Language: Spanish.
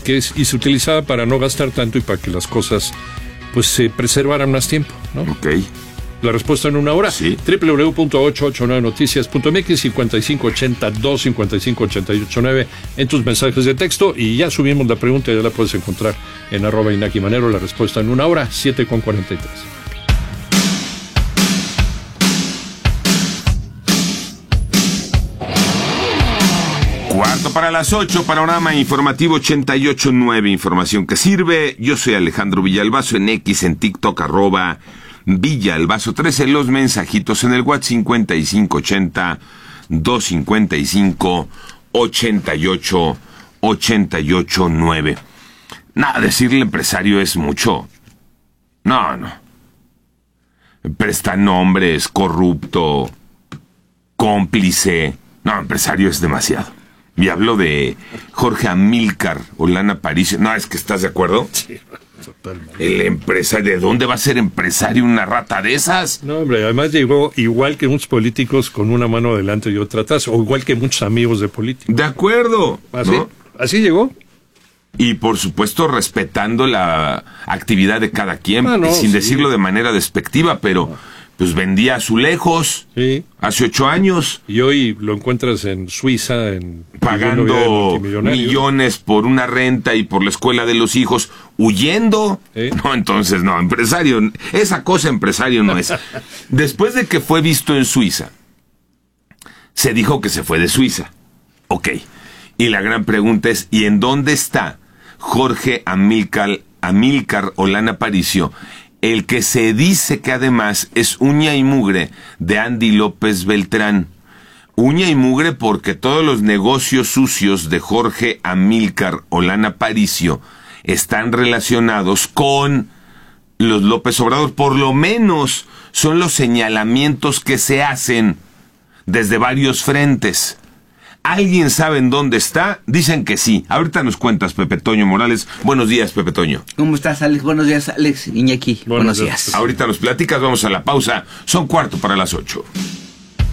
y se utilizaba para no gastar tanto y para que las cosas pues se preservaran más tiempo, ¿no? Ok. La respuesta en una hora. Sí. www.889noticias.mx 5582-558889 en tus mensajes de texto, y ya subimos la pregunta, ya la puedes encontrar en @InakiManero. La respuesta en una hora, 7:43. Cuarto para las 8, panorama informativo 88.9, información que sirve. Yo soy Alejandro Villalbazo, en X, en TikTok, @Villalbazo 13, los mensajitos en el WhatsApp 5580-255-8889. Nada, decirle empresario es mucho. No. Presta nombres, corrupto, cómplice. No, empresario es demasiado. Y hablo de Jorge Amílcar Olana Aparicio. No, es que ¿estás de acuerdo? Sí, totalmente. El empresario, ¿de dónde va a ser empresario una rata de esas? No, hombre, además llegó igual que muchos políticos con una mano adelante y otra atrás, o igual que muchos amigos de políticos. De acuerdo. ¿Así? ¿No? Así llegó. Y por supuesto respetando la actividad de cada quien, sin decirlo de manera despectiva, pero pues vendía azulejos hace 8 años. Y hoy lo encuentras en Suiza, pagando millones por una renta y por la escuela de los hijos, huyendo. No, entonces no, empresario, esa cosa empresario no es. Después de que fue visto en Suiza, se dijo que se fue de Suiza. Ok. Y la gran pregunta es, ¿y en dónde está Jorge Amílcar Olana Aparicio? El que se dice que además es uña y mugre de Andy López Beltrán. Uña y mugre porque todos los negocios sucios de Jorge Amílcar Olana Aparicio están relacionados con los López Obrador. Por lo menos son los señalamientos que se hacen desde varios frentes. ¿Alguien sabe en dónde está? Dicen que sí. Ahorita nos cuentas, Pepe Toño Morales. Buenos días, Pepe Toño. ¿Cómo estás, Alex? Buenos días, Alex. Iñaki. Buenos días. Ahorita nos platicas, vamos a la pausa. Son 7:45.